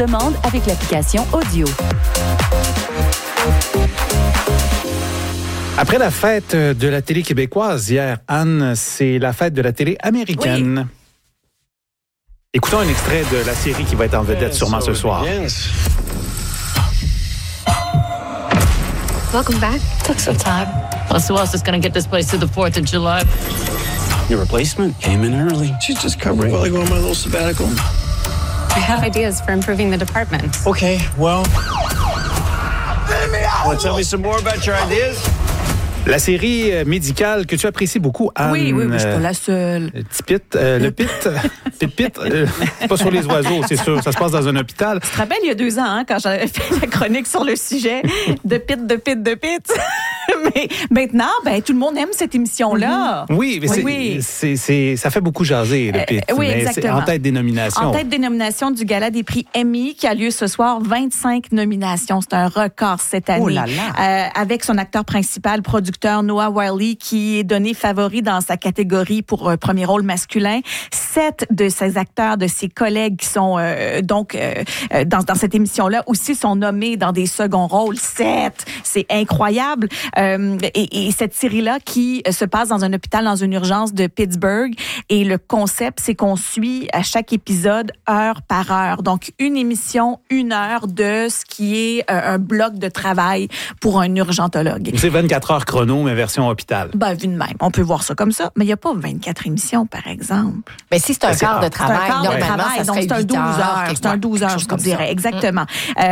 demande avec l'application Audio. Après la fête de la télé québécoise hier, Anne, c'est la fête de la télé américaine. Oui. Écoutons un extrait de la série qui va être en vedette sûrement ce soir. Welcome back. Took some time. Plus, who else is going to get this place to the 4th of July? Your replacement came in early. She's just covering while I go on my little sabbatical. I have ideas for improving the department. Okay, well... Want to tell me some more about your ideas? La série médicale que tu apprécies beaucoup, Anne. Oui, je suis pas la seule. Le Pit, c'est pas sur les oiseaux, c'est sûr. Ça se passe dans un hôpital. Tu te rappelles, il y a 2 ans, quand j'avais fait la chronique sur le sujet de Pit. Mais maintenant, tout le monde aime cette émission-là. Oui, mais ça fait beaucoup jaser, le Pit. Oui, mais exactement. C'est en tête des nominations. En tête des nominations du Gala des prix Emmy, qui a lieu ce soir, 25 nominations. C'est un record cette année. Oh là là! Avec son acteur principal, producteur Noah Wyle, qui est donné favori dans sa catégorie pour un premier rôle masculin. 7 de ses acteurs, de ses collègues qui sont dans cette émission-là aussi sont nommés dans des seconds rôles. 7! C'est incroyable. Et cette série-là qui se passe dans un hôpital, dans une urgence de Pittsburgh. Et le concept, c'est qu'on suit à chaque épisode heure par heure. Donc, une émission, 1 heure de ce qui est un bloc de travail pour un urgentologue. C'est 24 heures chrono, mais version hôpital. Vu de même. On peut voir ça comme ça, mais il n'y a pas 24 émissions, par exemple. Mais si c'est un quart de travail, normalement, ça donc serait c'est un 12 heures. C'est un 12 heures, je vous dirais. Exactement.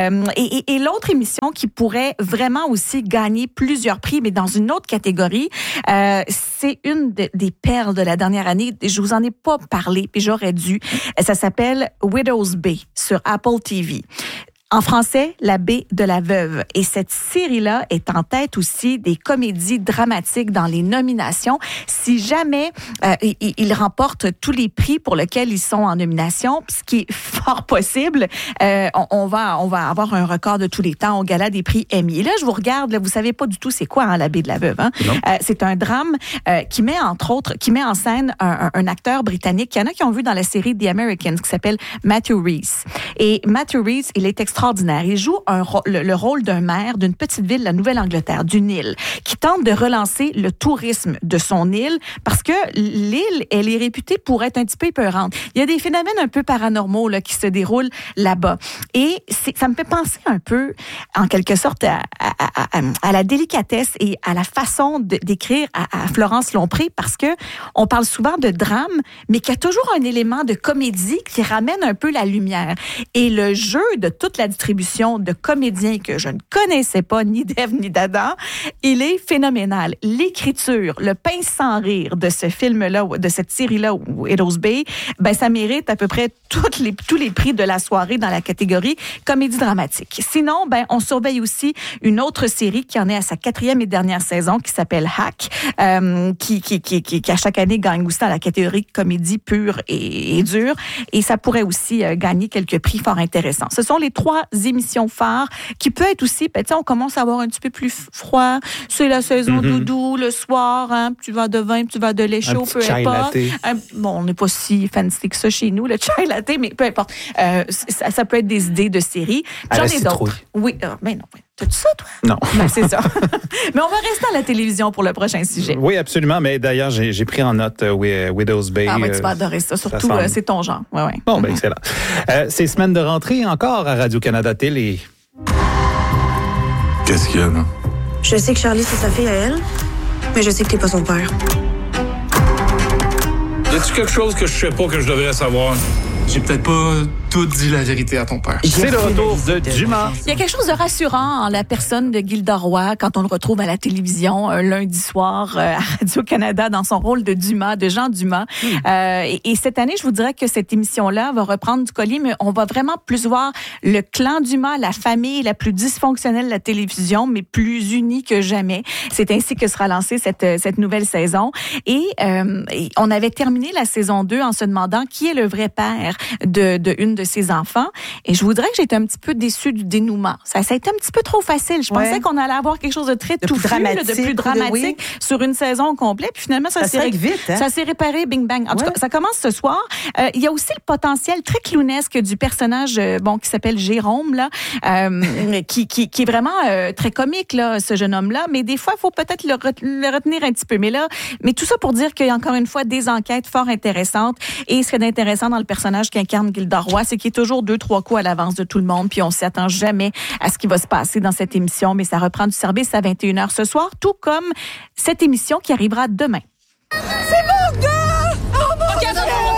Et l'autre émission qui pourrait vraiment aussi gagner plusieurs prix, mais dans une autre catégorie, c'est une des perles de la dernière année. Je vous en ai pas parlé, puis j'aurais dû. Ça s'appelle Widow's Bay sur Apple TV. En français, La baie de la veuve. Et cette série-là est en tête aussi des comédies dramatiques dans les nominations. Si jamais ils remportent tous les prix pour lesquels ils sont en nomination, ce qui est fort possible, on va avoir un record de tous les temps au Gala des prix Emmy. Et là, je vous regarde, là, vous savez pas du tout c'est quoi La baie de la veuve. Hein? C'est un drame qui met en scène un acteur britannique. Il y en a qui ont vu dans la série The Americans qui s'appelle Matthew Rhys. Et Matthew Rhys, il est extraordinaire. Il joue le rôle d'un maire d'une petite ville de la Nouvelle-Angleterre, d'une île, qui tente de relancer le tourisme de son île parce que l'île, elle est réputée pour être un petit peu épeurante. Il y a des phénomènes un peu paranormaux là, qui se déroulent là-bas. Et ça me fait penser un peu, en quelque sorte, à la délicatesse et à la façon d'écrire à Florence Lompré parce que on parle souvent de drame, mais qu'il y a toujours un élément de comédie qui ramène un peu la lumière. Et le jeu de toute la distribution de comédiens que je ne connaissais pas, ni d'Ève ni d'Adam, il est phénoménal. L'écriture, le pince sans rire de ce film-là, de cette série-là, Widow's Bay, ça mérite à peu près tous les prix de la soirée dans la catégorie comédie dramatique. Sinon, on surveille aussi une autre série qui en est à sa 4e et dernière saison, qui s'appelle Hack, qui à chaque année gagne aussi dans la catégorie comédie pure et dure. Et ça pourrait aussi gagner quelques prix fort intéressants. Ce sont les 3 émissions phares qui peut être aussi, on commence à avoir un petit peu plus froid. C'est la saison doudou, le soir, hein, tu vas de vin, tu vas de lait chaud, peu importe. On n'est pas si fancy que ça chez nous, le chai latte, mais peu importe. Ça peut être des idées de séries. J'en ai d'autres. Oui, mais non. T'as-tu ça, toi? Non. C'est ça. Mais on va rester à la télévision pour le prochain sujet. Oui, absolument. Mais d'ailleurs, j'ai pris en note Widow's Bay. Tu vas adorer ça. Surtout, c'est ton genre. Ouais. Bon, excellent. C'est semaine de rentrée encore à Radio-Canada Télé. Qu'est-ce qu'il y a, là? Je sais que Charlie, c'est sa fille à elle, mais je sais que t'es pas son père. Y a-tu quelque chose que je sais pas que je devrais savoir? J'ai peut-être pas tout dit la vérité à ton père. C'est le retour de Dumas. Il y a quelque chose de rassurant en la personne de Gilda Roy quand on le retrouve à la télévision un lundi soir à Radio-Canada dans son rôle de Dumas, de Jean Dumas. Et cette année, je vous dirais que cette émission-là va reprendre du collier, mais on va vraiment plus voir le clan Dumas, la famille la plus dysfonctionnelle de la télévision, mais plus unie que jamais. C'est ainsi que sera lancée cette nouvelle saison. Et on avait terminé la saison 2 en se demandant qui est le vrai père de une de ses enfants. Et je vous dirais que j'ai été un petit peu déçue du dénouement. Ça a été un petit peu trop facile. Je pensais qu'on allait avoir quelque chose de très touffu, de plus dramatique sur une saison complète. Puis finalement, ça s'est vite, hein? Ça s'est réparé, bing bang. En tout cas, ça commence ce soir. Il y a aussi le potentiel très clownesque du personnage qui s'appelle Jérôme là, qui est vraiment très comique là, ce jeune homme là. Mais des fois, il faut peut-être le retenir un petit peu. Mais tout ça pour dire qu'il y a encore une fois des enquêtes fort intéressantes. Et ce qui est intéressant dans le personnage qu'incarne Gilda Roy, c'est qu'il est toujours 2-3 coups à l'avance de tout le monde. Puis on s'y attend jamais à ce qui va se passer dans cette émission. Mais ça reprend du service à 21h ce soir, tout comme cette émission qui arrivera demain. C'est mon gars! Oh mon Dieu!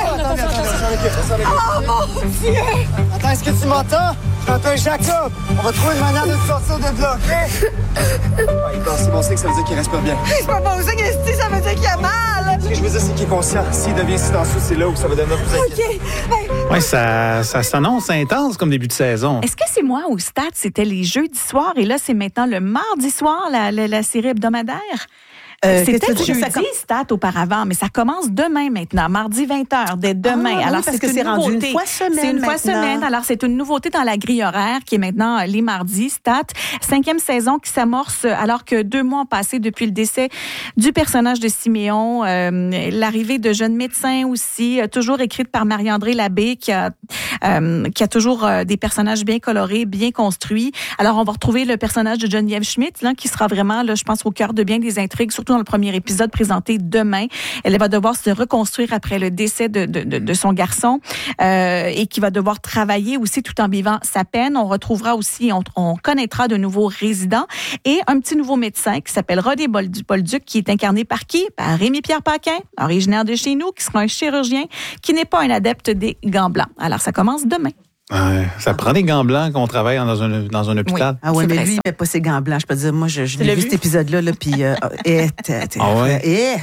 Oh mon Dieu! Attends, est-ce que tu m'entends? J'entends Jacob. On va trouver une manière de sortir de là, OK? C'est bon signe, ça veut dire qu'il respire bien. C'est pas bon signe, ça veut dire qu'il a mal. Ce que je veux dire, c'est qu'il est conscient. S'il devient silencieux, c'est là où ça va devenir plus inquiétant. OK. Oui, ça s'annonce intense comme début de saison. Est-ce que c'est moi ou Stat, c'était les jeudis soirs et là, c'est maintenant le mardi soir, la série hebdomadaire? C'était jeudi, Stat, auparavant, mais ça commence demain maintenant, mardi 20h, dès demain. Alors, oui, parce que c'est rendu une fois semaine. C'est une fois semaine. Alors, c'est une nouveauté dans la grille horaire qui est maintenant les mardis, Stat. 5e saison qui s'amorce alors que 2 mois ont passé depuis le décès du personnage de Siméon. L'arrivée de jeunes médecins aussi, toujours écrite par Marie-André Labbé, qui a toujours des personnages bien colorés, bien construits. Alors, on va retrouver le personnage de Geneviève Schmidt, là, qui sera vraiment, là, je pense, au cœur de bien des intrigues, surtout dans le premier épisode présenté demain. Elle va devoir se reconstruire après le décès de son garçon et qui va devoir travailler aussi tout en vivant sa peine. On retrouvera aussi, on connaîtra de nouveaux résidents et un petit nouveau médecin qui s'appelle Rodé Bolduc, qui est incarné par qui? Par Rémi-Pierre Paquin, originaire de chez nous, qui sera un chirurgien qui n'est pas un adepte des gants blancs. Alors, ça commence demain. Ça prend des gants blancs qu'on travaille dans un hôpital. Oui. Ah ouais, mais lui, il met pas ses gants blancs. Je peux te dire, moi, je l'ai vu cet épisode-là, puis ça va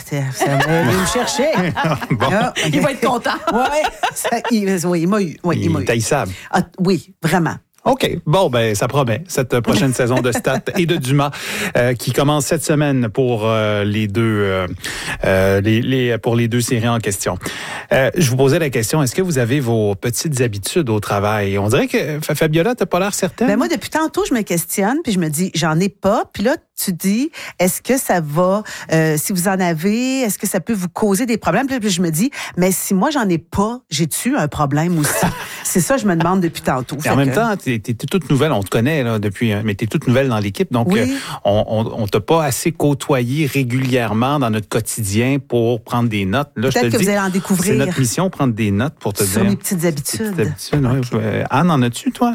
me chercher. Il va être content. Il m'a eu. Il est taillissable. Oui, vraiment. OK. Bon, ben ça promet, cette prochaine saison de Stat et de Dumas qui commence cette semaine pour les deux séries en question. Je vous posais la question, est-ce que vous avez vos petites habitudes au travail? On dirait que Fabiola, t'as pas l'air certaine. Ben moi, depuis tantôt, je me questionne, puis je me dis, j'en ai pas. Puis là, tu dis, est-ce que ça va, si vous en avez, est-ce que ça peut vous causer des problèmes? Puis je me dis, mais si moi, j'en ai pas, j'ai-tu un problème aussi? C'est ça, je me demande depuis tantôt. En même temps, t'es toute nouvelle, on te connaît là depuis, mais t'es toute nouvelle dans l'équipe, donc oui. On t'a pas assez côtoyé régulièrement dans notre quotidien pour prendre des notes. Là, peut-être je te que vous allez en découvrir. C'est notre mission, prendre des notes pour te dire. Sur mes petites habitudes. Oui. Anne, en as-tu, toi?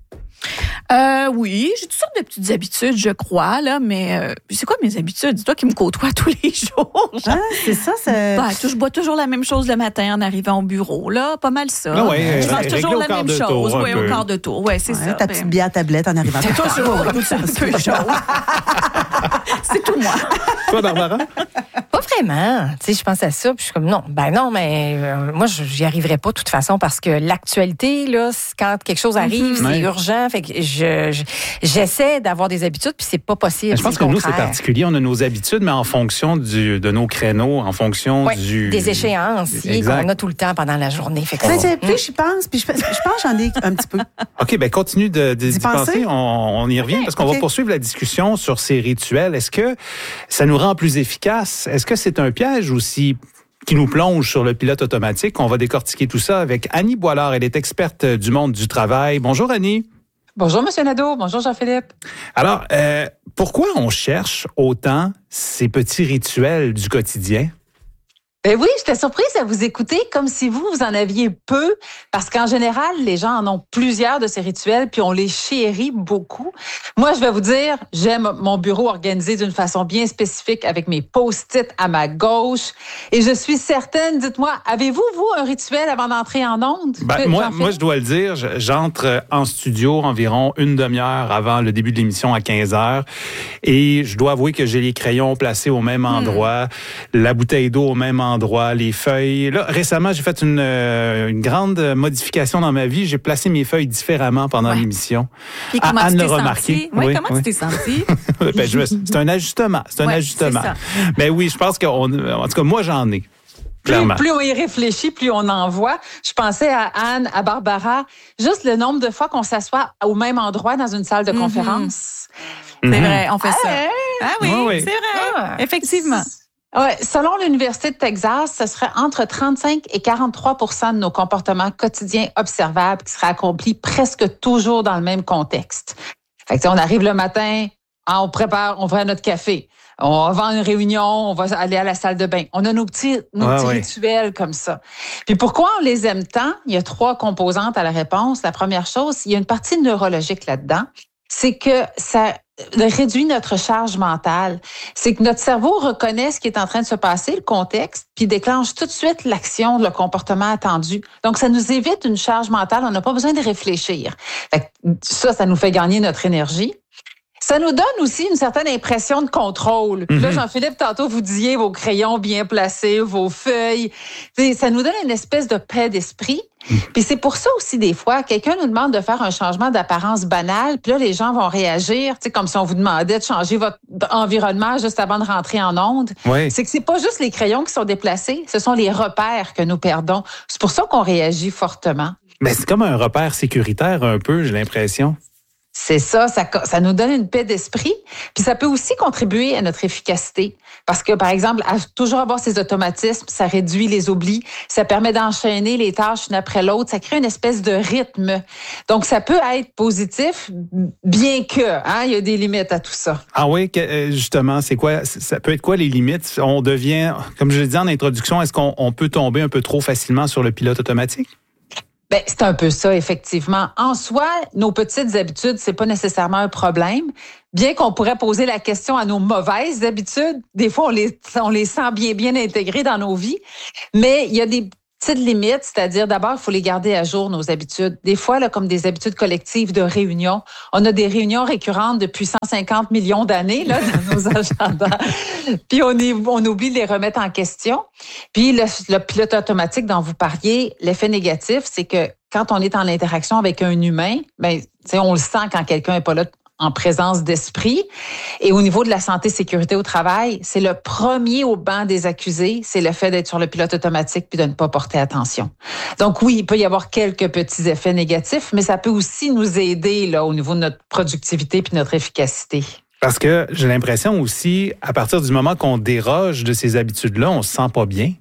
Oui, j'ai toutes sortes de petites habitudes, je crois, là, mais c'est quoi mes habitudes? C'est toi qui me côtoies tous les jours. C'est ça, c'est... je bois toujours la même chose le matin en arrivant au bureau, là, pas mal ça. Ah ouais, je mange toujours la même chose, oui, au quart de tour, ouais, c'est ça. Ta petite bière à tablette en arrivant. C'est toujours un peu chaud. C'est tout moi. Toi, Barbara? Pas vraiment. Tu sais, je pense à ça, puis je suis comme non, mais moi, j'y arriverai pas de toute façon parce que l'actualité, là, quand quelque chose arrive, c'est urgent. Fait que j'essaie d'avoir des habitudes, puis c'est pas possible. Je pense que nous, c'est particulier. On a nos habitudes, mais en fonction de nos créneaux, en fonction des échéances qu'on a tout le temps pendant la journée. Fait que plus j'y pense, puis je pense j'en ai un petit peu. OK, ben continue d'y penser. On y revient parce qu'on va poursuivre la discussion sur ces rituels. Est-ce que ça nous rend plus efficaces? Est-ce que c'est un piège aussi qui nous plonge sur le pilote automatique? On va décortiquer tout ça avec Annie Boilard. Elle est experte du monde du travail. Bonjour, Annie. Bonjour, M. Nadeau. Bonjour, Jean-Philippe. Alors, pourquoi on cherche autant ces petits rituels du quotidien? Ben oui, j'étais surprise à vous écouter comme si vous en aviez peu, parce qu'en général, les gens en ont plusieurs de ces rituels, puis on les chérit beaucoup. Moi, je vais vous dire, j'aime mon bureau organisé d'une façon bien spécifique avec mes post-it à ma gauche. Et je suis certaine, dites-moi, avez-vous, un rituel avant d'entrer en onde? Ben, moi, je dois le dire, j'entre en studio environ une demi-heure avant le début de l'émission à 15h. Et je dois avouer que j'ai les crayons placés au même endroit, la bouteille d'eau au même endroit, les feuilles. Là, récemment, j'ai fait une grande modification dans ma vie. J'ai placé mes feuilles différemment pendant l'émission. Et comment Anne tu t'es l'a remarqué. Senti? Oui, comment tu t'es senti? C'est un ajustement. C'est un ajustement. C'est ça. Mais oui, je pense en tout cas, moi, j'en ai. Plus on y réfléchit, plus on en voit. Je pensais à Anne, à Barbara, juste le nombre de fois qu'on s'assoit au même endroit dans une salle de conférence. C'est vrai, on fait ça. Ah oui, oui. c'est vrai. Effectivement. Ouais, selon l'Université de Texas, ce serait entre 35 et 43 % de nos comportements quotidiens observables qui seraient accomplis presque toujours dans le même contexte. Fait que, on arrive le matin, on prépare, on va à notre café. On va à une réunion, on va aller à la salle de bain. On a nos petits rituels comme ça. Puis pourquoi on les aime tant? Il y a 3 composantes à la réponse. La première chose, il y a une partie neurologique là-dedans. C'est que ça réduit notre charge mentale. C'est que notre cerveau reconnaît ce qui est en train de se passer, le contexte, puis déclenche tout de suite l'action, le comportement attendu. Donc, ça nous évite une charge mentale. On n'a pas besoin de réfléchir. Fait que ça nous fait gagner notre énergie. Ça nous donne aussi une certaine impression de contrôle. Puis là, Jean-Philippe, tantôt, vous disiez vos crayons bien placés, vos feuilles. T'sais, ça nous donne une espèce de paix d'esprit. Puis c'est pour ça aussi, des fois, quelqu'un nous demande de faire un changement d'apparence banal, puis là, les gens vont réagir, comme si on vous demandait de changer votre environnement juste avant de rentrer en onde. Oui. C'est que c'est pas juste les crayons qui sont déplacés, ce sont les repères que nous perdons. C'est pour ça qu'on réagit fortement. Mais c'est comme un repère sécuritaire un peu, j'ai l'impression. C'est ça nous donne une paix d'esprit. Puis ça peut aussi contribuer à notre efficacité. Parce que, par exemple, à toujours avoir ces automatismes, ça réduit les oublis, ça permet d'enchaîner les tâches une après l'autre, ça crée une espèce de rythme. Donc, ça peut être positif, bien que, il y a des limites à tout ça. Ah oui, justement, c'est quoi? Ça peut être quoi les limites? On devient, comme je l'ai dit en introduction, est-ce qu'on peut tomber un peu trop facilement sur le pilote automatique? Ben, c'est un peu ça, effectivement. En soi, nos petites habitudes, c'est pas nécessairement un problème. Bien qu'on pourrait poser la question à nos mauvaises habitudes, des fois, on les sent bien intégrées dans nos vies. Mais il y a des petites limites, c'est-à-dire, d'abord, il faut les garder à jour, nos habitudes. Des fois, là, comme des habitudes collectives de réunion, on a des réunions récurrentes depuis 150 millions d'années, là, dans nos agendas. Puis, on oublie de les remettre en question. Puis, le pilote automatique dont vous parliez, l'effet négatif, c'est que quand on est en interaction avec un humain, ben, on le sent quand quelqu'un n'est pas là en présence d'esprit. Et au niveau de la santé sécurité au travail, c'est le premier au banc des accusés, c'est le fait d'être sur le pilote automatique puis de ne pas porter attention. Donc oui, il peut y avoir quelques petits effets négatifs, mais ça peut aussi nous aider là au niveau de notre productivité puis notre efficacité. Parce que j'ai l'impression aussi, à partir du moment qu'on déroge de ces habitudes-là, on se sent pas bien.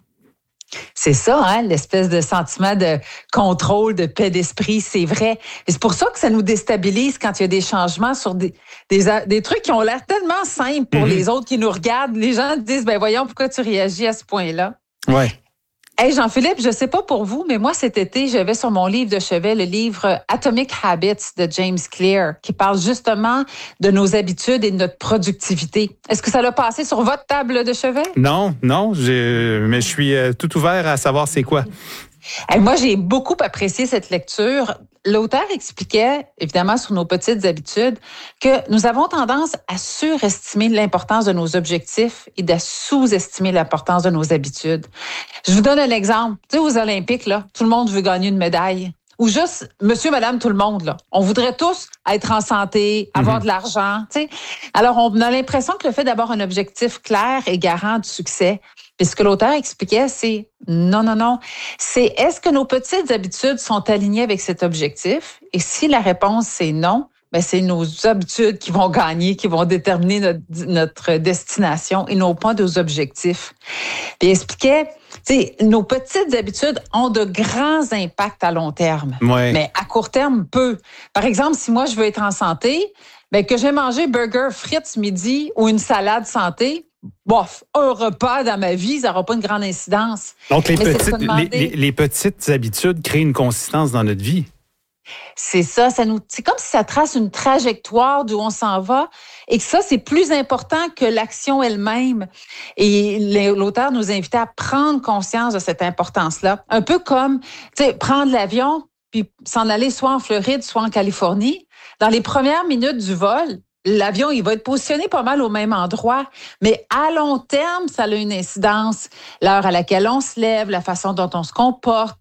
C'est ça, l'espèce de sentiment de contrôle, de paix d'esprit, c'est vrai. Et c'est pour ça que ça nous déstabilise quand il y a des changements sur des trucs qui ont l'air tellement simples pour les autres qui nous regardent. Les gens disent, ben voyons, pourquoi tu réagis à ce point-là? Ouais. Hey Jean-Philippe, je sais pas pour vous, mais moi cet été, j'avais sur mon livre de chevet le livre Atomic Habits de James Clear, qui parle justement de nos habitudes et de notre productivité. Est-ce que ça l'a passé sur votre table de chevet? Non, mais je suis tout ouvert à savoir c'est quoi. Hey, moi, j'ai beaucoup apprécié cette lecture. L'auteur expliquait, évidemment, sur nos petites habitudes, que nous avons tendance à surestimer l'importance de nos objectifs et à sous-estimer l'importance de nos habitudes. Je vous donne un exemple. Tu sais, aux Olympiques, là, tout le monde veut gagner une médaille. Ou juste monsieur, madame, tout le monde, là. On voudrait tous être en santé, avoir de l'argent, tu sais. Alors, on a l'impression que le fait d'avoir un objectif clair est garant du succès. Puis ce que l'auteur expliquait, c'est non. C'est est-ce que nos petites habitudes sont alignées avec cet objectif? Et si la réponse c'est non, ben c'est nos habitudes qui vont gagner, qui vont déterminer notre destination et non pas nos objectifs. Puis il expliquait, tu sais, nos petites habitudes ont de grands impacts à long terme, mais à court terme, peu. Par exemple, si moi je veux être en santé, ben que j'ai mangé burger, frites midi ou une salade santé, bof, un repas dans ma vie, ça n'aura pas une grande incidence. Donc, les petites habitudes créent une consistance dans notre vie. C'est ça, c'est comme si ça trace une trajectoire d'où on s'en va et que ça, c'est plus important que l'action elle-même. Et l'auteur nous invitait à prendre conscience de cette importance-là. Un peu comme, tu sais, prendre l'avion puis s'en aller soit en Floride, soit en Californie. Dans les premières minutes du vol, l'avion, il va être positionné pas mal au même endroit, mais à long terme, ça a une incidence. L'heure à laquelle on se lève, la façon dont on se comporte,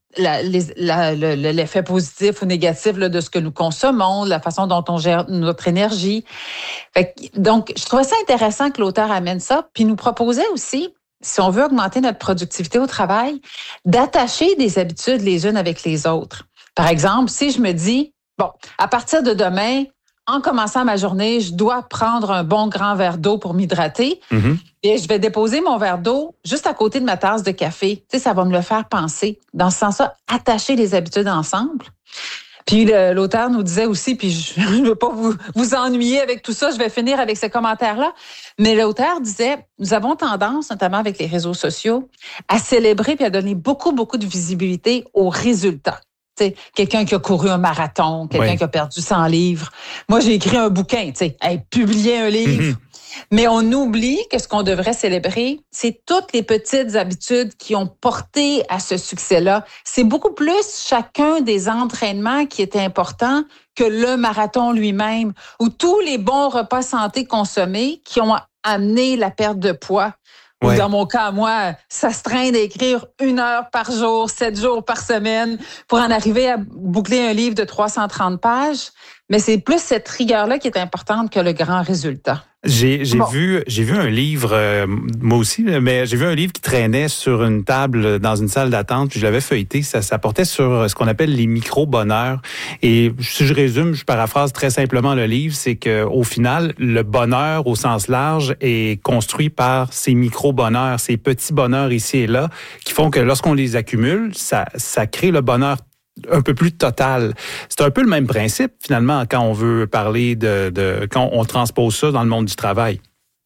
l'effet positif ou négatif là, de ce que nous consommons, la façon dont on gère notre énergie. Donc, je trouvais ça intéressant que l'auteur amène ça, puis nous proposait aussi si on veut augmenter notre productivité au travail, d'attacher des habitudes les unes avec les autres. Par exemple, si je me dis, bon, à partir de demain, en commençant ma journée, je dois prendre un bon grand verre d'eau pour m'hydrater. Et je vais déposer mon verre d'eau juste à côté de ma tasse de café. Tu sais, ça va me le faire penser. Dans ce sens-là, attacher les habitudes ensemble. Puis l'auteur nous disait aussi, puis je ne veux pas vous ennuyer avec tout ça, je vais finir avec ce commentaire-là, mais l'auteur disait, nous avons tendance, notamment avec les réseaux sociaux, à célébrer puis à donner beaucoup, beaucoup de visibilité aux résultats. T'sais, quelqu'un qui a couru un marathon, quelqu'un qui a perdu 100 livres. Moi, j'ai écrit un bouquin, publié un livre. Mais on oublie que ce qu'on devrait célébrer, c'est toutes les petites habitudes qui ont porté à ce succès-là. C'est beaucoup plus chacun des entraînements qui est important que le marathon lui-même, ou tous les bons repas santé consommés qui ont amené la perte de poids. Ou dans mon cas, moi, ça se traîne d'écrire 1 heure par jour, 7 jours par semaine pour en arriver à boucler un livre de 330 pages. Mais c'est plus cette rigueur-là qui est importante que le grand résultat. J'ai vu un livre, moi aussi, mais j'ai vu un livre qui traînait sur une table dans une salle d'attente, puis je l'avais feuilleté. Ça portait sur ce qu'on appelle les micro-bonheurs. Et si je résume, je paraphrase très simplement le livre, c'est que au final, le bonheur au sens large est construit par ces micro-bonheurs, ces petits bonheurs ici et là, qui font que lorsqu'on les accumule, ça crée le bonheur un peu plus total. C'est un peu le même principe, finalement, quand on veut parler quand on transpose ça dans le monde du travail.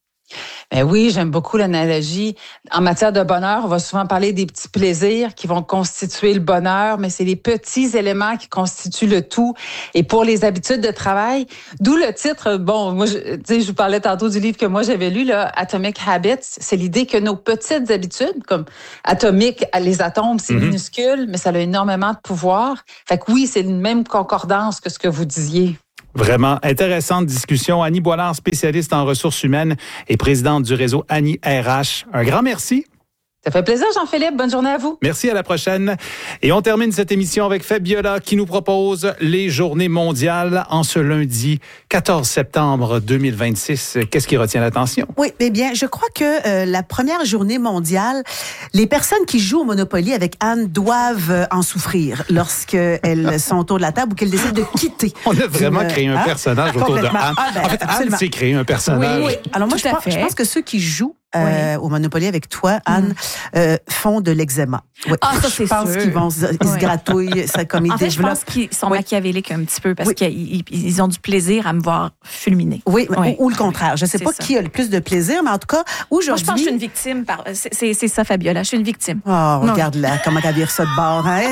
Ben oui, j'aime beaucoup l'analogie. En matière de bonheur, on va souvent parler des petits plaisirs qui vont constituer le bonheur, mais c'est les petits éléments qui constituent le tout. Et pour les habitudes de travail, d'où le titre, bon, moi, je vous parlais tantôt du livre que moi j'avais lu, là, Atomic Habits, c'est l'idée que nos petites habitudes, comme atomique, les atomes, c'est minuscule, mais ça a énormément de pouvoir. Fait que oui, c'est une même concordance que ce que vous disiez. Vraiment intéressante discussion. Annie Boilard, spécialiste en ressources humaines et présidente du réseau Annie RH. Un grand merci. Ça fait plaisir, Jean-Philippe. Bonne journée à vous. Merci, à la prochaine. Et on termine cette émission avec Fabiola qui nous propose les journées mondiales en ce lundi 14 septembre 2026. Qu'est-ce qui retient l'attention? Oui, eh bien, je crois que la première journée mondiale, les personnes qui jouent au Monopoly avec Anne doivent en souffrir lorsqu'elles sont autour de la table ou qu'elles décident de quitter. On a vraiment créé un personnage autour de Anne. En fait, absolument. Anne s'est créé un personnage. Oui. Alors moi, je pense que ceux qui jouent au Monopoly avec toi, Anne, font de l'eczéma. Oui. Ah, ça, c'est je pense qu'ils vont se gratouillent, ça comme ils en fait, développent. je pense qu'ils sont machiavéliques un petit peu parce qu'ils ont du plaisir à me voir fulminer. Oui, ou le contraire. Je ne sais pas qui a le plus de plaisir, mais en tout cas, aujourd'hui... Moi, je pense que je suis une victime. C'est ça, Fabiola. Je suis une victime. Oh, regarde-la, comment elle vire ça de bord. Hein?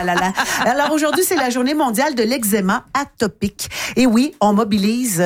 Alors, aujourd'hui, c'est la journée mondiale de l'eczéma atopique. Et oui, on mobilise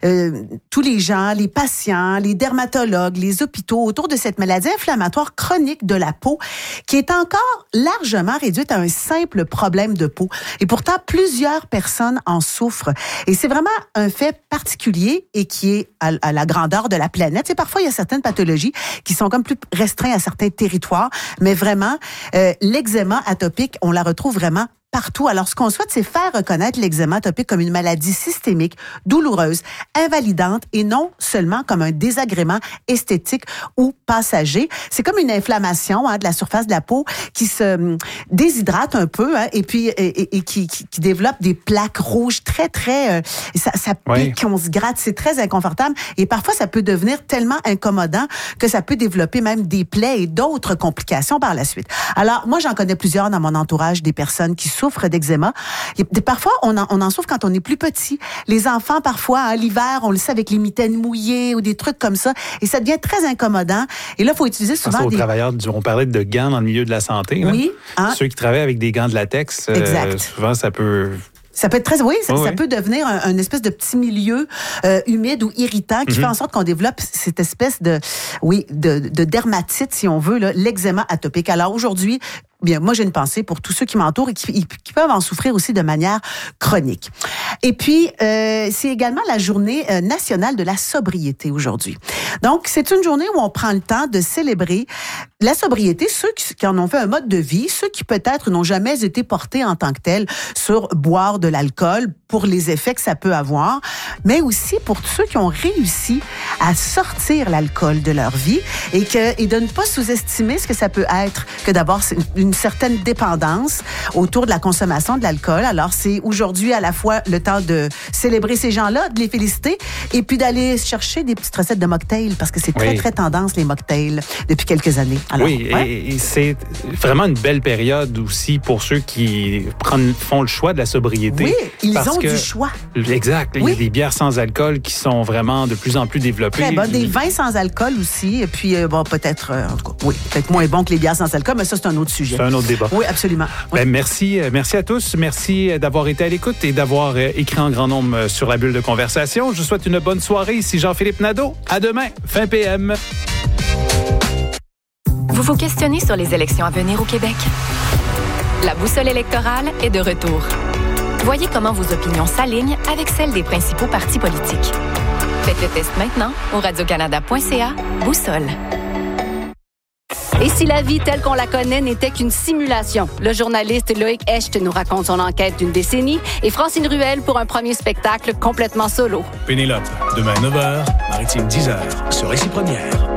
tous les gens, les patients, les dermatologues, les hôpitaux autour de cette maladie inflammatoire chronique de la peau qui est encore largement réduite à un simple problème de peau. Et pourtant, plusieurs personnes en souffrent. Et c'est vraiment un fait particulier et qui est à la grandeur de la planète. Et parfois, il y a certaines pathologies qui sont comme plus restreintes à certains territoires, mais vraiment, l'eczéma atopique, on la retrouve vraiment partout. Alors, ce qu'on souhaite, c'est faire reconnaître l'eczéma atopique comme une maladie systémique, douloureuse, invalidante et non seulement comme un désagrément esthétique ou passager. C'est comme une inflammation de la surface de la peau qui se déshydrate un peu et puis et qui développe des plaques rouges très, très... ça pique, on se gratte, c'est très inconfortable et parfois, ça peut devenir tellement incommodant que ça peut développer même des plaies et d'autres complications par la suite. Alors, moi, j'en connais plusieurs dans mon entourage, des personnes qui souffrent d'eczéma. Parfois, on en souffre quand on est plus petit. Les enfants, parfois, l'hiver, on le sait avec les mitaines mouillées ou des trucs comme ça. Et ça devient très incommodant. Et là, il faut utiliser souvent aux travailleurs, on parlait de gants dans le milieu de la santé. Oui. Ceux qui travaillent avec des gants de latex, souvent, ça peut... Ça peut être très, ça peut devenir un espèce de petit milieu humide ou irritant qui fait en sorte qu'on développe cette espèce de dermatite, si on veut, l'eczéma atopique. Alors aujourd'hui, bien, moi, j'ai une pensée pour tous ceux qui m'entourent et qui peuvent en souffrir aussi de manière chronique. Et puis, c'est également la journée nationale de la sobriété aujourd'hui. Donc, c'est une journée où on prend le temps de célébrer la sobriété, ceux qui en ont fait un mode de vie, ceux qui peut-être n'ont jamais été portés en tant que tels sur boire de l'alcool pour les effets que ça peut avoir, mais aussi pour ceux qui ont réussi à sortir l'alcool de leur vie et de ne pas sous-estimer ce que ça peut être que d'avoir une certaine dépendance autour de la consommation de l'alcool. Alors, c'est aujourd'hui à la fois le temps de célébrer ces gens-là, de les féliciter et puis d'aller chercher des petites recettes de mocktails parce que c'est très, très tendance, les mocktails, depuis quelques années. Alors, et c'est vraiment une belle période aussi pour ceux qui font le choix de la sobriété. Oui, ils ont du choix. Exact. Il y a des bières sans alcool qui sont vraiment de plus en plus développées. Très bon. Des vins sans alcool aussi. Et puis, peut-être, en tout cas, peut-être moins bon que les bières sans alcool, mais ça, c'est un autre sujet. C'est un autre débat. Oui, absolument. Oui. Merci à tous. Merci d'avoir été à l'écoute et d'avoir écrit en grand nombre sur la bulle de conversation. Je vous souhaite une bonne soirée. Ici Jean-Philippe Nadeau. À demain, fin PM. Vous vous questionnez sur les élections à venir au Québec? La boussole électorale est de retour. Voyez comment vos opinions s'alignent avec celles des principaux partis politiques. Faites le test maintenant au radiocanada.ca/boussole. Et si la vie telle qu'on la connaît n'était qu'une simulation? Le journaliste Loïc Hecht nous raconte son enquête d'une décennie et Francine Ruel pour un premier spectacle complètement solo. Pénélope, demain 9h, Maritime 10h, sur Récit Première.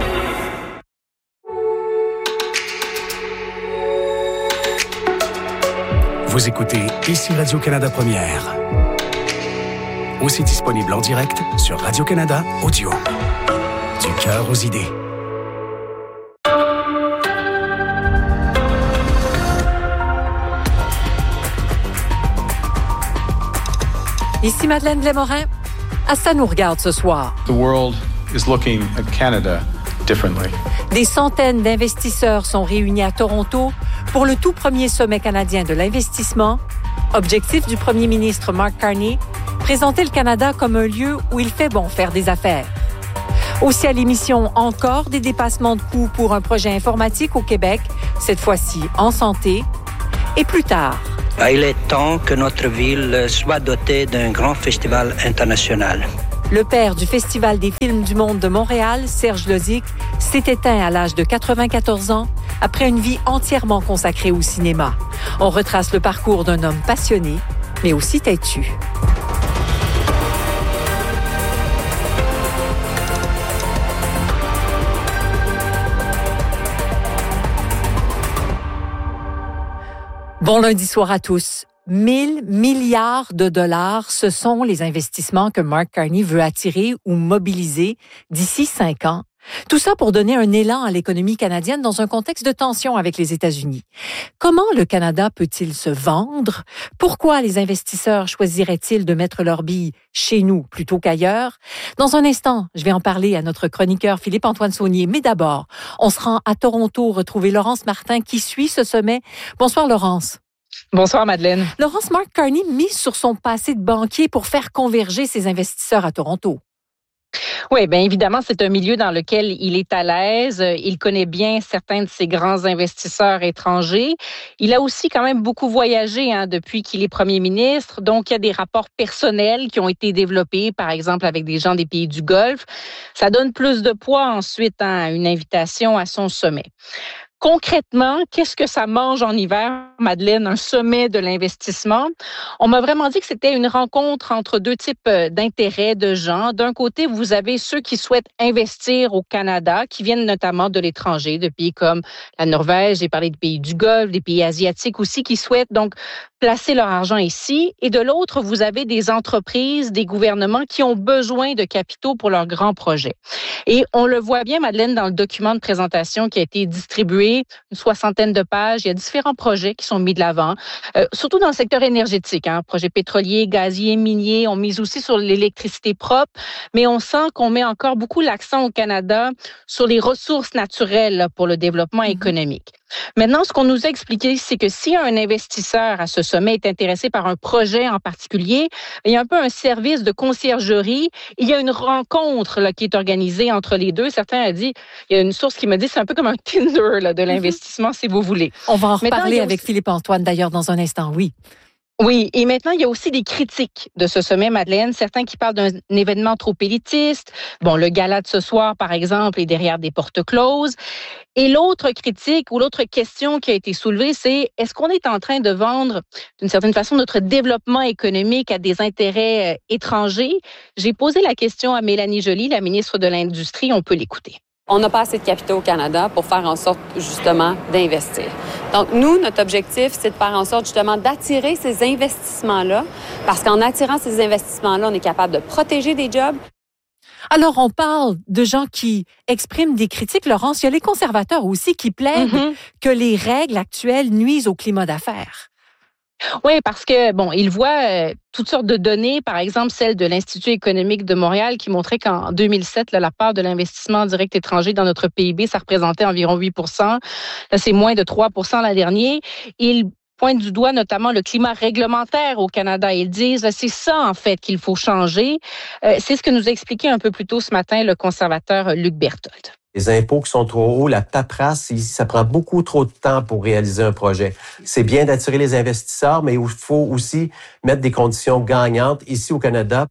Vous écoutez Ici Radio-Canada Première. Aussi disponible en direct sur Radio-Canada Audio. Du cœur aux idées. Ici Madeleine Blais-Morin. Ça nous regarde ce soir. The world is looking at Canada differently. Des centaines d'investisseurs sont réunis à Toronto pour le tout premier sommet canadien de l'investissement. Objectif du premier ministre Mark Carney, présenter le Canada comme un lieu où il fait bon faire des affaires. Aussi à l'émission, encore des dépassements de coûts pour un projet informatique au Québec, cette fois-ci en santé. Et plus tard, il est temps que notre ville soit dotée d'un grand festival international. Le père du Festival des films du monde de Montréal, Serge Lozic, s'est éteint à l'âge de 94 ans après une vie entièrement consacrée au cinéma. On retrace le parcours d'un homme passionné, mais aussi têtu. Bon lundi soir à tous. 1 000 milliards de dollars, ce sont les investissements que Mark Carney veut attirer ou mobiliser d'ici 5 ans. Tout ça pour donner un élan à l'économie canadienne dans un contexte de tension avec les États-Unis. Comment le Canada peut-il se vendre? Pourquoi les investisseurs choisiraient-ils de mettre leurs billes chez nous plutôt qu'ailleurs? Dans un instant, je vais en parler à notre chroniqueur Philippe-Antoine Saunier. Mais d'abord, on se rend à Toronto retrouver Laurence Martin qui suit ce sommet. Bonsoir Laurence. Bonsoir Madeleine. Laurence, Mark Carney mise sur son passé de banquier pour faire converger ses investisseurs à Toronto. Oui, bien évidemment, c'est un milieu dans lequel il est à l'aise. Il connaît bien certains de ses grands investisseurs étrangers. Il a aussi quand même beaucoup voyagé depuis qu'il est premier ministre. Donc, il y a des rapports personnels qui ont été développés, par exemple, avec des gens des pays du Golfe. Ça donne plus de poids ensuite à une invitation à son sommet. Concrètement, qu'est-ce que ça mange en hiver, Madeleine, un sommet de l'investissement? On m'a vraiment dit que c'était une rencontre entre deux types d'intérêts de gens. D'un côté, vous avez ceux qui souhaitent investir au Canada, qui viennent notamment de l'étranger, de pays comme la Norvège, j'ai parlé de pays du Golfe, des pays asiatiques aussi, qui souhaitent donc placer leur argent ici. Et de l'autre, vous avez des entreprises, des gouvernements qui ont besoin de capitaux pour leurs grands projets. Et on le voit bien, Madeleine, dans le document de présentation qui a été distribué, une 60aine de pages. Il y a différents projets qui sont mis de l'avant, surtout dans le secteur énergétique. Projets pétroliers, gaziers, miniers. On mise aussi sur l'électricité propre, mais on sent qu'on met encore beaucoup l'accent au Canada sur les ressources naturelles pour le développement économique. Maintenant, ce qu'on nous a expliqué, c'est que si un investisseur à ce sommet est intéressé par un projet en particulier, il y a un peu un service de conciergerie. Il y a une rencontre qui est organisée entre les deux. Certains ont dit, il y a une source qui me dit, c'est un peu comme un Tinder de l'investissement, si vous voulez. On va en reparler avec Philippe-Antoine, d'ailleurs, dans un instant, oui. Oui, et maintenant, il y a aussi des critiques de ce sommet, Madeleine. Certains qui parlent d'un événement trop élitiste. Bon, le gala de ce soir, par exemple, est derrière des portes closes. Et l'autre critique ou l'autre question qui a été soulevée, c'est est-ce qu'on est en train de vendre, d'une certaine façon, notre développement économique à des intérêts étrangers? J'ai posé la question à Mélanie Joly, la ministre de l'Industrie. On peut l'écouter. On n'a pas assez de capitaux au Canada pour faire en sorte, justement, d'investir. Donc, nous, notre objectif, c'est de faire en sorte, justement, d'attirer ces investissements-là, parce qu'en attirant ces investissements-là, on est capable de protéger des jobs. Alors, on parle de gens qui expriment des critiques. Laurence, il y a les conservateurs aussi qui plaident que les règles actuelles nuisent au climat d'affaires. Oui, parce que, bon, ils voient toutes sortes de données, par exemple celle de l'Institut économique de Montréal qui montrait qu'en 2007, la part de l'investissement direct étranger dans notre PIB, ça représentait environ 8 %. Là, c'est moins de 3 % l'an dernier. Ils pointent du doigt notamment le climat réglementaire au Canada. Ils disent, c'est ça, en fait, qu'il faut changer. C'est ce que nous a expliqué un peu plus tôt ce matin le conservateur Luc Berthold. Les impôts qui sont trop hauts, la paperasse, ça prend beaucoup trop de temps pour réaliser un projet. C'est bien d'attirer les investisseurs, mais il faut aussi mettre des conditions gagnantes ici au Canada.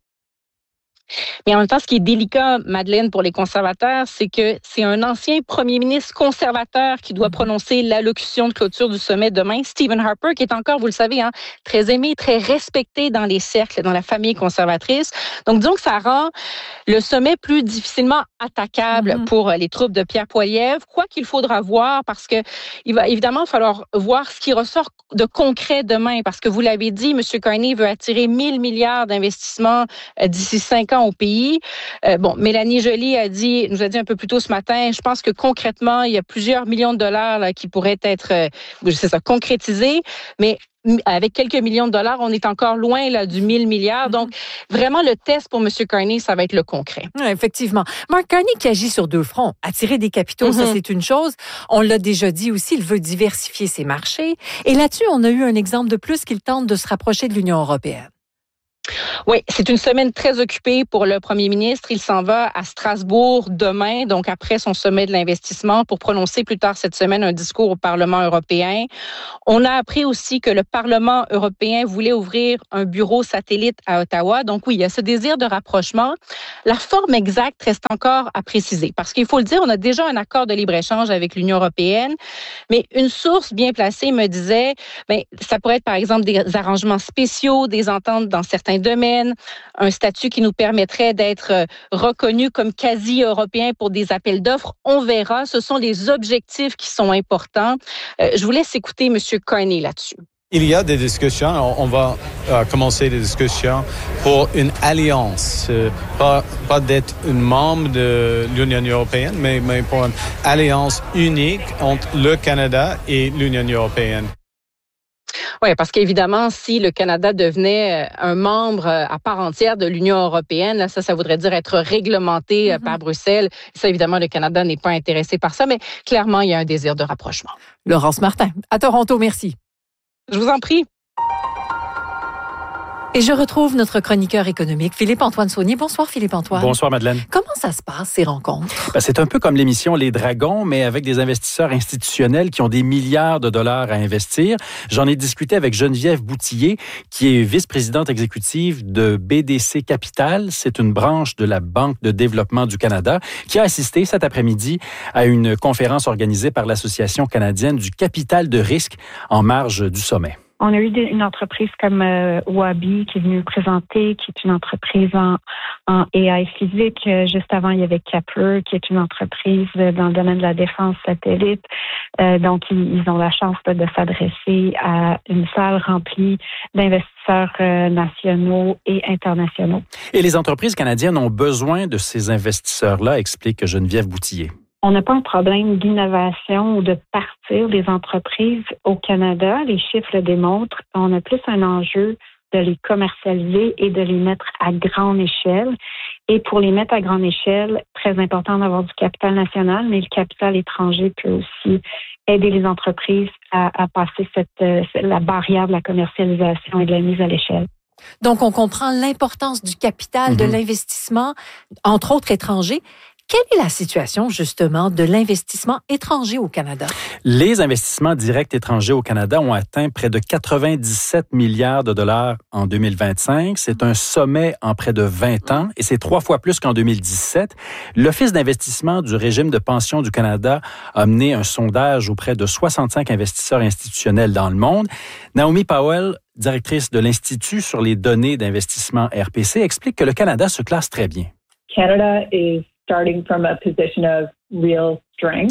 Mais en même temps, ce qui est délicat, Madeleine, pour les conservateurs, c'est que c'est un ancien premier ministre conservateur qui doit prononcer l'allocution de clôture du sommet demain, Stephen Harper, qui est encore, vous le savez, très aimé, très respecté dans les cercles, dans la famille conservatrice. Donc, disons que ça rend le sommet plus difficilement attaquable pour les troupes de Pierre Poilievre, quoi qu'il faudra voir, parce que il va évidemment falloir voir ce qui ressort de concret demain, parce que vous l'avez dit, M. Carney veut attirer 1 000 milliards d'investissements d'ici 5 ans au pays. Mélanie Joly nous a dit un peu plus tôt ce matin, je pense que concrètement, il y a plusieurs millions de dollars là, qui pourraient être concrétisés, mais avec quelques millions de dollars, on est encore loin là, du 1 000 milliards. Donc, vraiment, le test pour M. Carney, ça va être le concret. Oui, effectivement. Mark Carney qui agit sur deux fronts. Attirer des capitaux, ça, c'est une chose. On l'a déjà dit aussi, il veut diversifier ses marchés. Et là-dessus, on a eu un exemple de plus qu'il tente de se rapprocher de l'Union européenne. Oui, c'est une semaine très occupée pour le premier ministre. Il s'en va à Strasbourg demain, donc après son sommet de l'investissement, pour prononcer plus tard cette semaine un discours au Parlement européen. On a appris aussi que le Parlement européen voulait ouvrir un bureau satellite à Ottawa. Donc oui, il y a ce désir de rapprochement. La forme exacte reste encore à préciser, parce qu'il faut le dire, on a déjà un accord de libre-échange avec l'Union européenne, mais une source bien placée me disait, ça pourrait être par exemple des arrangements spéciaux, des ententes dans certains domaines, un statut qui nous permettrait d'être reconnus comme quasi-européens pour des appels d'offres. On verra. Ce sont les objectifs qui sont importants. Je vous laisse écouter M. Carney là-dessus. Il y a des discussions. On va commencer des discussions pour une alliance. Pas d'être une membre de l'Union européenne, mais pour une alliance unique entre le Canada et l'Union européenne. Oui, parce qu'évidemment, si le Canada devenait un membre à part entière de l'Union européenne, là, ça voudrait dire être réglementé par Bruxelles. Ça, évidemment, le Canada n'est pas intéressé par ça, mais clairement, il y a un désir de rapprochement. Laurence Martin, à Toronto, merci. Je vous en prie. Et je retrouve notre chroniqueur économique, Philippe-Antoine Saunier. Bonsoir, Philippe-Antoine. Bonsoir, Madeleine. Comment ça se passe, ces rencontres? C'est un peu comme l'émission Les Dragons, mais avec des investisseurs institutionnels qui ont des milliards de dollars à investir. J'en ai discuté avec Geneviève Boutillier, qui est vice-présidente exécutive de BDC Capital. C'est une branche de la Banque de développement du Canada, qui a assisté cet après-midi à une conférence organisée par l'Association canadienne du capital de risque en marge du sommet. On a eu une entreprise comme Wabi qui est venue présenter, qui est une entreprise en AI physique. Juste avant, il y avait Kepler, qui est une entreprise dans le domaine de la défense satellite. Donc, ils ont la chance de s'adresser à une salle remplie d'investisseurs nationaux et internationaux. Et les entreprises canadiennes ont besoin de ces investisseurs-là, explique Geneviève Boutillier. On n'a pas un problème d'innovation ou de partir des entreprises au Canada. Les chiffres le démontrent. On a plus un enjeu de les commercialiser et de les mettre à grande échelle. Et pour les mettre à grande échelle, très important d'avoir du capital national, mais le capital étranger peut aussi aider les entreprises à passer la barrière de la commercialisation et de la mise à l'échelle. Donc, on comprend l'importance du capital, de l'investissement, entre autres étrangers. Quelle est la situation, justement, de l'investissement étranger au Canada? Les investissements directs étrangers au Canada ont atteint près de 97 milliards de dollars en 2025. C'est un sommet en près de 20 ans et c'est 3 fois plus qu'en 2017. L'Office d'investissement du régime de pension du Canada a mené un sondage auprès de 65 investisseurs institutionnels dans le monde. Naomi Powell, directrice de l'Institut sur les données d'investissement RPC, explique que le Canada se classe très bien. Canada is starting from a position of real strength.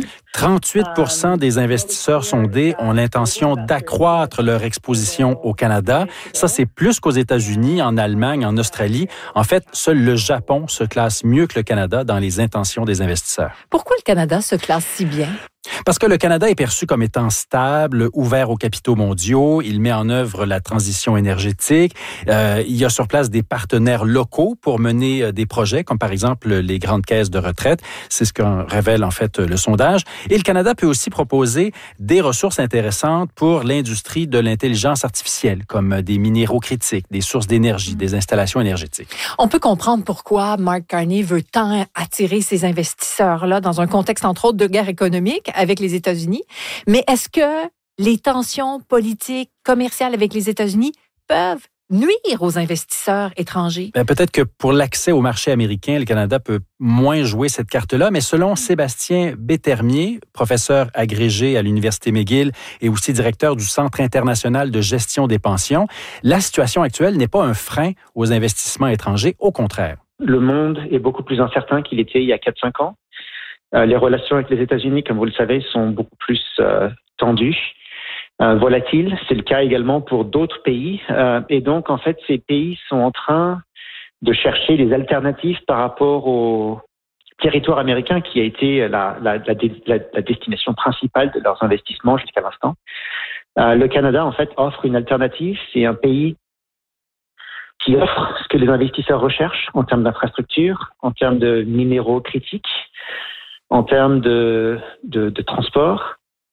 38% des investisseurs sondés ont l'intention d'accroître leur exposition au Canada. Ça, c'est plus qu'aux États-Unis, en Allemagne, en Australie. En fait, seul le Japon se classe mieux que le Canada dans les intentions des investisseurs. Pourquoi le Canada se classe si bien? Parce que le Canada est perçu comme étant stable, ouvert aux capitaux mondiaux. Il met en œuvre la transition énergétique. Il y a sur place des partenaires locaux pour mener des projets, comme par exemple les grandes caisses de retraite. C'est ce que révèle en fait le sondage. Et le Canada peut aussi proposer des ressources intéressantes pour l'industrie de l'intelligence artificielle, comme des minéraux critiques, des sources d'énergie, des installations énergétiques. On peut comprendre pourquoi Mark Carney veut tant attirer ces investisseurs-là dans un contexte, entre autres, de guerre économique avec les États-Unis. Mais est-ce que les tensions politiques, commerciales avec les États-Unis peuvent nuire aux investisseurs étrangers? Peut-être que pour l'accès au marché américain, le Canada peut moins jouer cette carte-là, mais selon Sébastien Bétermier, professeur agrégé à l'Université McGill et aussi directeur du Centre international de gestion des pensions, la situation actuelle n'est pas un frein aux investissements étrangers, au contraire. Le monde est beaucoup plus incertain qu'il était il y a 4-5 ans. Les relations avec les États-Unis, comme vous le savez, sont beaucoup plus tendues, volatiles. C'est le cas également pour d'autres pays. Et donc, en fait, ces pays sont en train de chercher des alternatives par rapport au territoire américain qui a été la destination principale de leurs investissements jusqu'à l'instant. Le Canada, en fait, offre une alternative. C'est un pays qui offre ce que les investisseurs recherchent en termes d'infrastructures, en termes de minéraux critiques, en termes de transport.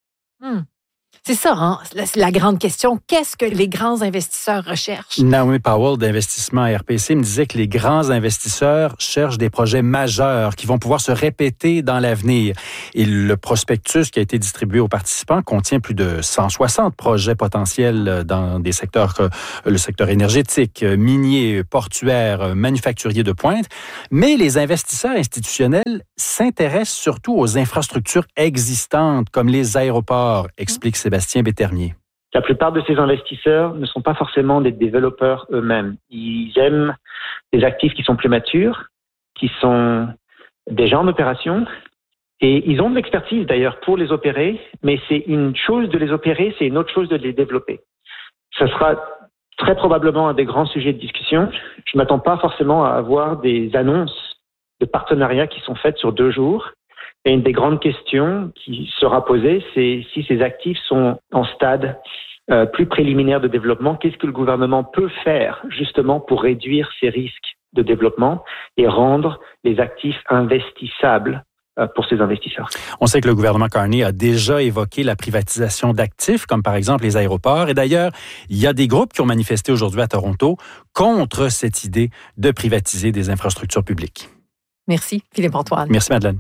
C'est ça, hein? La grande question. Qu'est-ce que les grands investisseurs recherchent? Naomi Powell d'Investissement RPC me disait que les grands investisseurs cherchent des projets majeurs qui vont pouvoir se répéter dans l'avenir. Et le prospectus qui a été distribué aux participants contient plus de 160 projets potentiels dans des secteurs que le secteur énergétique, minier, portuaire, manufacturier de pointe. Mais les investisseurs institutionnels s'intéressent surtout aux infrastructures existantes comme les aéroports, explique Sébastien Bétermier. La plupart de ces investisseurs ne sont pas forcément des développeurs eux-mêmes. Ils aiment des actifs qui sont plus matures, qui sont déjà en opération, et ils ont de l'expertise d'ailleurs pour les opérer, mais c'est une chose de les opérer, c'est une autre chose de les développer. Ça sera très probablement un des grands sujets de discussion. Je ne m'attends pas forcément à avoir des annonces de partenariats qui sont faites sur 2 jours. Et une des grandes questions qui sera posée, c'est si ces actifs sont en stade plus préliminaire de développement, qu'est-ce que le gouvernement peut faire justement pour réduire ces risques de développement et rendre les actifs investissables pour ces investisseurs. On sait que le gouvernement Carney a déjà évoqué la privatisation d'actifs, comme par exemple les aéroports. Et d'ailleurs, il y a des groupes qui ont manifesté aujourd'hui à Toronto contre cette idée de privatiser des infrastructures publiques. Merci, Philippe-Antoine. Merci, Madeleine.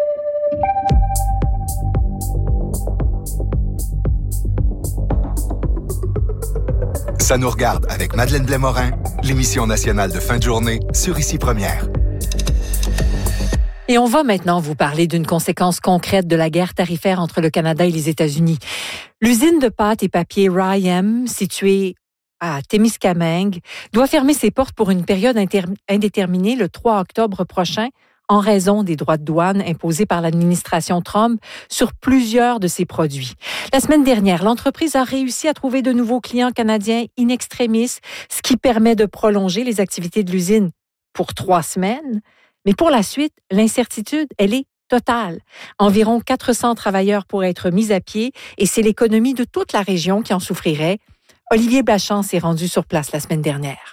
Ça nous regarde avec Madeleine Blais-Morin, l'émission nationale de fin de journée sur Ici Première. Et on va maintenant vous parler d'une conséquence concrète de la guerre tarifaire entre le Canada et les États-Unis. L'usine de pâtes et papier RYM, située à Témiscamingue, doit fermer ses portes pour une période indéterminée le 3 octobre prochain en raison des droits de douane imposés par l'administration Trump sur plusieurs de ses produits. La semaine dernière, l'entreprise a réussi à trouver de nouveaux clients canadiens in extremis, ce qui permet de prolonger les activités de l'usine pour 3 semaines. Mais pour la suite, l'incertitude, elle est totale. Environ 400 travailleurs pourraient être mis à pied et c'est l'économie de toute la région qui en souffrirait. Olivier Blachand s'est rendu sur place la semaine dernière.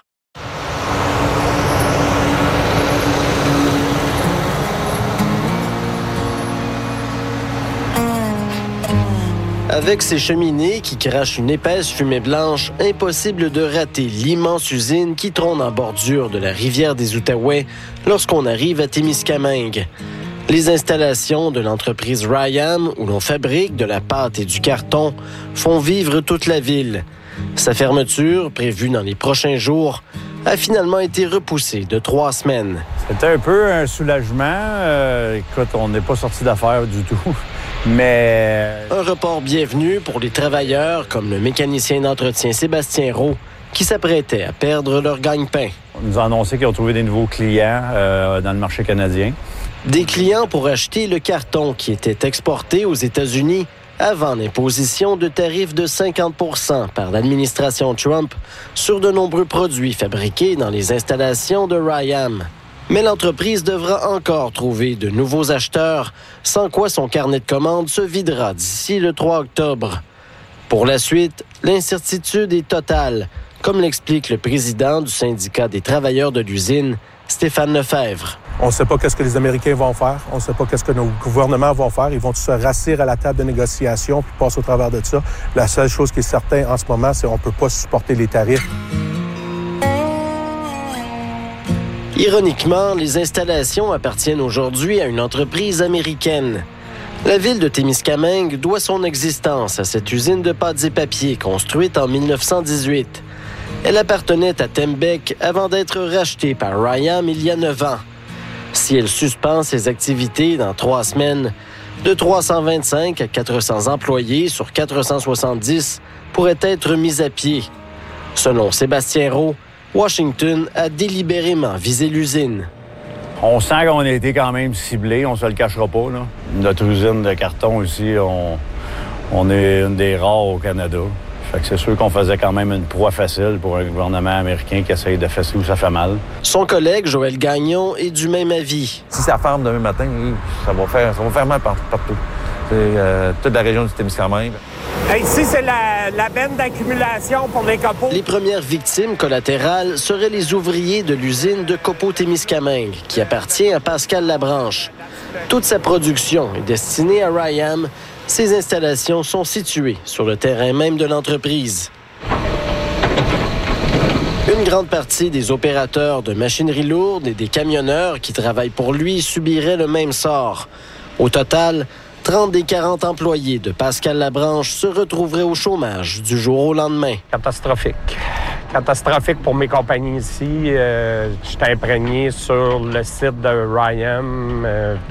Avec ces cheminées qui crachent une épaisse fumée blanche, impossible de rater l'immense usine qui trône en bordure de la rivière des Outaouais lorsqu'on arrive à Témiscamingue. Les installations de l'entreprise Ryam, où l'on fabrique de la pâte et du carton, font vivre toute la ville. Sa fermeture, prévue dans les prochains jours, a finalement été repoussée de 3 semaines. C'était un peu un soulagement. Écoute, on n'est pas sorti d'affaires du tout. Mais un report bienvenu pour les travailleurs comme le mécanicien d'entretien Sébastien Roux, qui s'apprêtait à perdre leur gagne-pain. On nous a annoncé qu'ils ont trouvé des nouveaux clients dans le marché canadien. Des clients pour acheter le carton qui était exporté aux États-Unis avant l'imposition de tarifs de 50 % par l'administration Trump sur de nombreux produits fabriqués dans les installations de Ryam. Mais l'entreprise devra encore trouver de nouveaux acheteurs, sans quoi son carnet de commandes se videra d'ici le 3 octobre. Pour la suite, l'incertitude est totale, comme l'explique le président du syndicat des travailleurs de l'usine, Stéphane Lefebvre. On ne sait pas qu'est-ce que les Américains vont faire. On ne sait pas qu'est-ce que nos gouvernements vont faire. Ils vont se rasseoir à la table de négociation puis passer au travers de ça. La seule chose qui est certaine en ce moment, c'est qu'on ne peut pas supporter les tarifs. Ironiquement, les installations appartiennent aujourd'hui à une entreprise américaine. La ville de Témiscamingue doit son existence à cette usine de pâtes et papiers construite en 1918. Elle appartenait à Tembec avant d'être rachetée par Ryam il y a 9 ans. Si elle suspend ses activités dans 3 semaines, de 325 à 400 employés sur 470 pourraient être mis à pied. Selon Sébastien Roux, Washington a délibérément visé l'usine. On sent qu'on a été quand même ciblé, on se le cachera pas, là. Notre usine de carton ici, on est une des rares au Canada. Fait que c'est sûr qu'on faisait quand même une proie facile pour un gouvernement américain qui essaye de fesser où ça fait mal. Son collègue Joël Gagnon est du même avis. Si ça ferme demain matin, ça va faire mal partout. C'est toute la région du Témiscamingue. Ici, c'est la benne d'accumulation pour les copeaux. Les premières victimes collatérales seraient les ouvriers de l'usine de Copeaux-Témiscamingue, qui appartient à Pascal Labranche. Toute sa production est destinée à Ryam. Ces installations sont situées sur le terrain même de l'entreprise. Une grande partie des opérateurs de machinerie lourde et des camionneurs qui travaillent pour lui subiraient le même sort. Au total, 30 des 40 employés de Pascal Labranche se retrouveraient au chômage du jour au lendemain. Catastrophique. Catastrophique pour mes compagnies ici. J'étais imprégné sur le site de Ryam